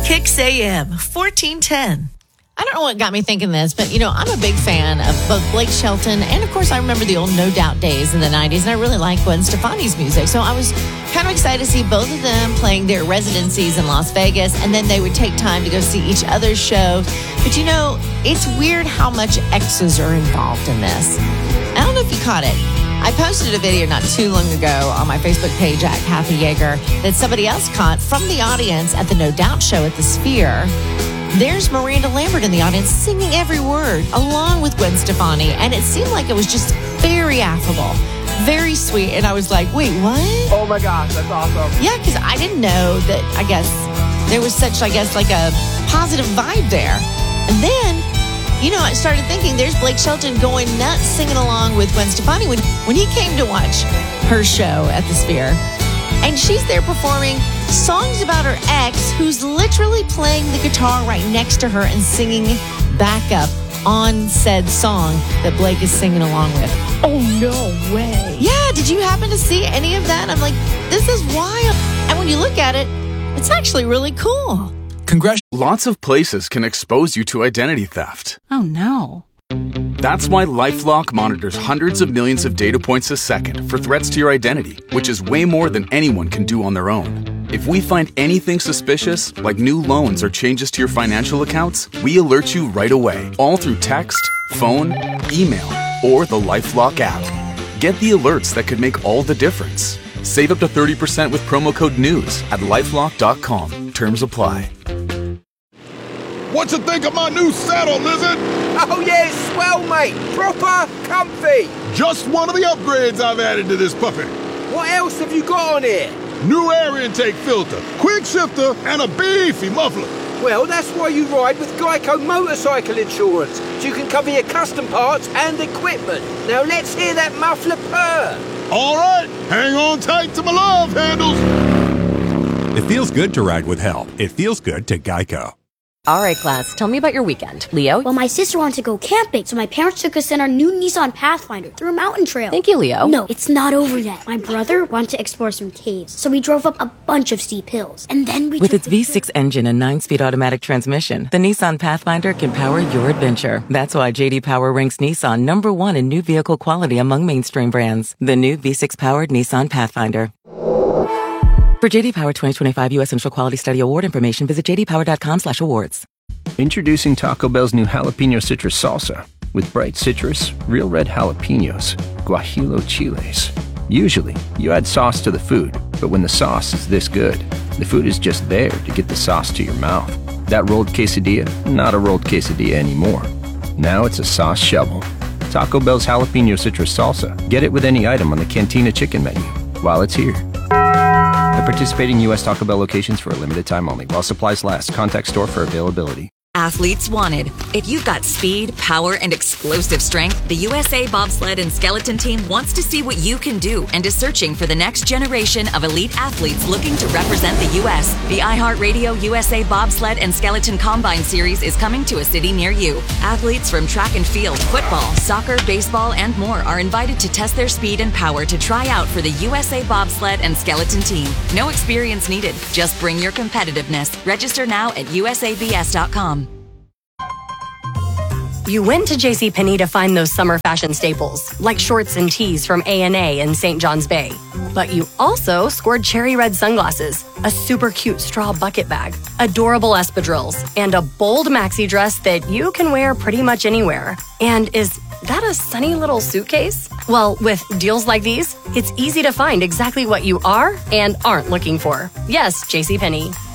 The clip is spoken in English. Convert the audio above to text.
Kicks AM 1410. I don't know what got me thinking this, but, I'm a big fan of both Blake Shelton and, of course, I remember the old No Doubt days in the 90s, and I really like Gwen Stefani's music. So I was kind of excited to see both of them playing their residencies in Las Vegas, and then they would take time to go see each other's shows. But, it's weird how much exes are involved in this. I don't know if you caught it. I posted a video not too long ago on my Facebook page at Kathy Yeager that somebody else caught from the audience at the No Doubt show at the Sphere. There's Miranda Lambert in the audience singing every word along with Gwen Stefani, and it seemed like it was just very affable, very sweet, and I was like, wait, what? Oh my gosh, that's awesome. Yeah, because I didn't know that, there was such, like a positive vibe there. And then, I started thinking there's Blake Shelton going nuts singing along with Gwen Stefani when he came to watch her show at the Sphere. And she's there performing songs about her ex, who's literally playing the guitar right next to her and singing backup on said song that Blake is singing along with. Oh, no way. Yeah, did you happen to see any of that? I'm like, this is wild. And when you look at it, it's actually really cool. Lots of places can expose you to identity theft. Oh, no. That's why LifeLock monitors hundreds of millions of data points a second for threats to your identity, which is way more than anyone can do on their own. If we find anything suspicious, like new loans or changes to your financial accounts, we alert you right away, all through text, phone, email, or the LifeLock app. Get the alerts that could make all the difference. Save up to 30% with promo code NEWS at LifeLock.com. Terms apply. What you think of my new saddle, Lizard? Oh yeah, it's swell, mate. Proper comfy. Just one of the upgrades I've added to this puppy. What else have you got on here? New air intake filter, quick shifter, and a beefy muffler. Well, that's why you ride with Geico Motorcycle Insurance, so you can cover your custom parts and equipment. Now let's hear that muffler purr. All right, hang on tight to my love handles. It feels good to ride with help. It feels good to Geico. All right, class, tell me about your weekend. Leo? Well, my sister wanted to go camping, so my parents took us in our new Nissan Pathfinder through a mountain trail. Thank you, Leo. No, it's not over yet. My brother wanted to explore some caves, so we drove up a bunch of steep hills. And then With its V6 engine and 9-speed automatic transmission, the Nissan Pathfinder can power your adventure. That's why J.D. Power ranks Nissan #1 in new vehicle quality among mainstream brands. The new V6-powered Nissan Pathfinder. For J.D. Power 2025 U.S. Central Quality Study Award information, visit jdpower.com/awards. Introducing Taco Bell's new Jalapeno Citrus Salsa. With bright citrus, real red jalapenos, guajillo chiles. Usually, you add sauce to the food, but when the sauce is this good, the food is just there to get the sauce to your mouth. That rolled quesadilla, not a rolled quesadilla anymore. Now it's a sauce shovel. Taco Bell's Jalapeno Citrus Salsa. Get it with any item on the Cantina Chicken menu while it's here. At participating U.S. Taco Bell locations for a limited time only. While supplies last. Contact store for availability. Athletes wanted. If you've got speed, power, and explosive strength, the USA Bobsled and Skeleton Team wants to see what you can do and is searching for the next generation of elite athletes looking to represent the U.S. The iHeartRadio USA Bobsled and Skeleton Combine Series is coming to a city near you. Athletes from track and field, football, soccer, baseball, and more are invited to test their speed and power to try out for the USA Bobsled and Skeleton Team. No experience needed. Just bring your competitiveness. Register now at usabs.com. You went to JCPenney to find those summer fashion staples, like shorts and tees from A&A in St. John's Bay. But you also scored cherry red sunglasses, a super cute straw bucket bag, adorable espadrilles, and a bold maxi dress that you can wear pretty much anywhere. And is that a sunny little suitcase? Well, with deals like these, it's easy to find exactly what you are and aren't looking for. Yes, JCPenney.